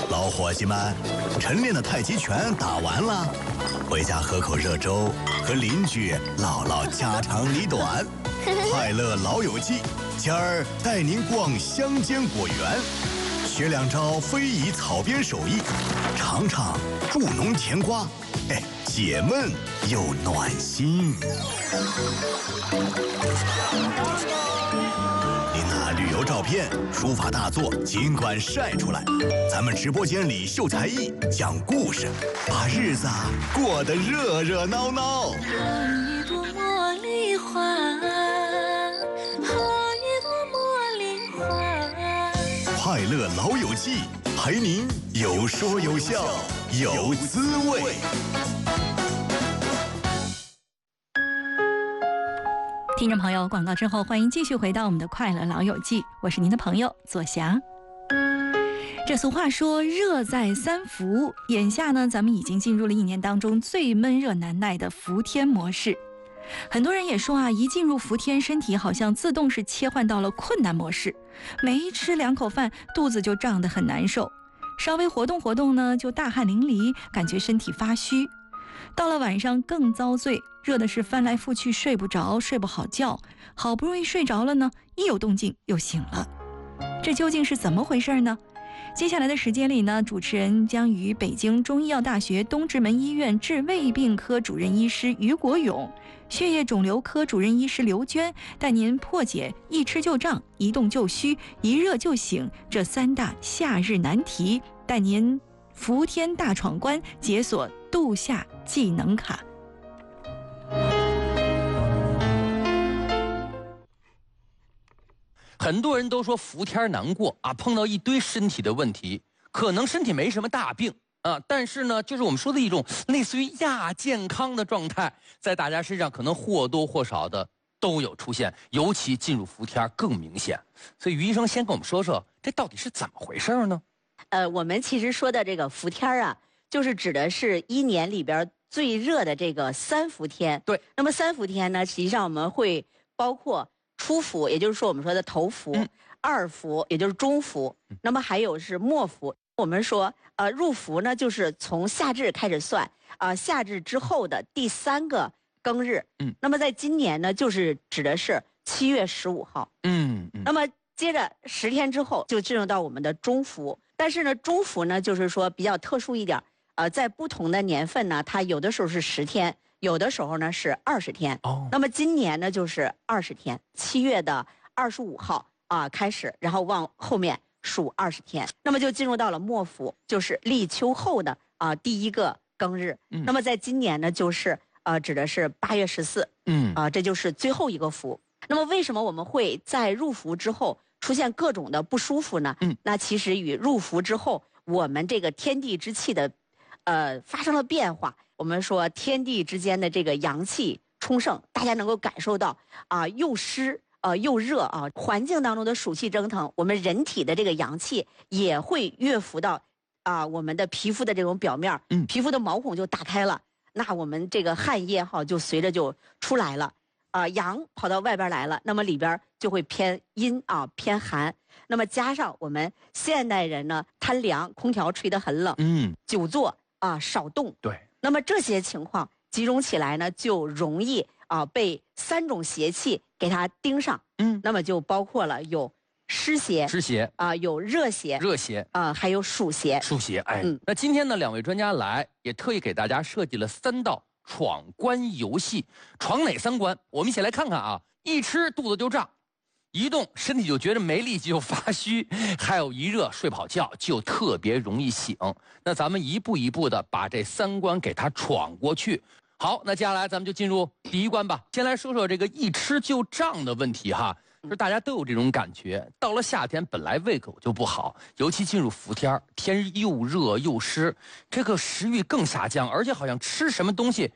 老伙计们，晨练的太极拳打完了，回家喝口热粥，和邻居唠唠家长里短。快乐老友记，今儿带您逛乡间果园，学2招非遗草编手艺，尝尝助农甜瓜，解闷又暖心。您那旅游照片、书法大作尽管晒出来，咱们直播间里秀才艺、讲故事，把日子过得热热闹闹。 好一朵茉莉花，好一朵茉莉花。 快乐老友记，陪您有说有笑有滋味。 听众朋友，广告之后欢迎继续回到我们的快乐老友记，我是您的朋友左霞。这俗话说热在三伏，眼下呢咱们已经进入了一年当中最闷热难耐的伏天模式。很多人也说啊，一进入伏天，身体好像自动是切换到了困难模式，没吃2口饭，肚子就胀得很难受，稍微活动活动呢就大汗淋漓，感觉身体发虚。到了晚上更遭罪，热的是翻来覆去睡不着，睡不好觉，好不容易睡着了呢，一有动静又醒了。这究竟是怎么回事呢？接下来的时间里呢，主持人将与北京中医药大学东直门医院治胃病科主任医师于国勇、血液肿瘤科主任医师刘娟带您破解一吃就胀、一动就虚、一热就醒这3大夏日难题，带您伏天大闯关，解锁度夏技能卡。 很多人都说伏天难过啊，碰到一堆身体的问题，可能身体没什么大病啊，但是呢，就是我们说的一种类似于亚健康的状态，在大家身上可能或多或少的都有出现，尤其进入伏天更明显。所以于医生先跟我们说说，这到底是怎么回事呢？ 我们其实说的这个伏天啊，就是指的是1年里边最热的这个3伏天。 对， 那么3伏天呢，实际上我们会包括初伏，也就是说我们说的头伏、2伏，也就是中伏，那么还有是末伏。我们说，入伏呢，就是从夏至开始算，夏至之后的第3个庚日。那么在今年呢，就是指的是7月15号。那么接着10天之后就进入到我们的中伏，但是呢，中伏呢就是说比较特殊一点，在不同的年份呢，它有的时候是10天，有的时候呢是20天。那么今年呢就是20天，7月的25号开始，然后往后面数20天，那么就进入到了末伏，就是立秋后的第1个庚日。那么在今年呢就是指的是8月14，这就是最后一个伏。那么为什么我们会在入伏之后出现各种的不舒服呢？那其实与入伏之后我们这个天地之气的发生了变化。我们说天地之间的这个阳气充盛，大家能够感受到又湿又热环境当中的暑气蒸腾，我们人体的这个阳气也会跃浮到我们的皮肤的这种表面，皮肤的毛孔就打开了，那我们这个汗液就随着就出来了。阳跑到外边来了，那么里边就会偏阴偏寒。那么加上我们现代人呢贪凉，空调吹得很冷，久坐少动， 对， 那么这些情况集中起来呢，就容易被3种邪气给它盯上。那么就包括了有湿邪，有热邪，还有暑邪。 那今天呢，2位专家来也特意给大家设计了3道闯关游戏，闯哪3关？我们一起来看看一吃肚子就胀，一动身体就觉得没力气就发虚，还有一热睡不好觉就特别容易醒。那咱们一步一步的把这3关给它闯过去。好，那接下来咱们就进入第1关吧。先来说说这个一吃就胀的问题就是大家都有这种感觉，到了夏天本来胃口就不好，尤其进入伏天，天又热又湿，这个食欲更下降，而且好像吃什么东西